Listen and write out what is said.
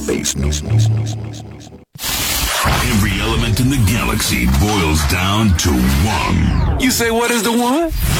Every element in the galaxy boils down to one. You say, what is the one?